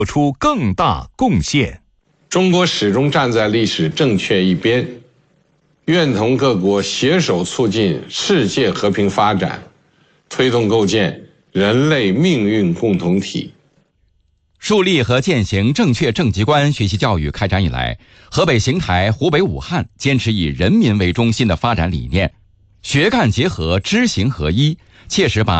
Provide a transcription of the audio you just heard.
做出更大贡献。 中国始终站在历史正确一边，愿同各国携手促进世界和平发展，推动构建人类命运共同体。 树立和践行正确政绩观学习教育开展以来，河北邢台、湖北武汉坚持以人民为中心的发展理念，学干结合、知行合一，切实把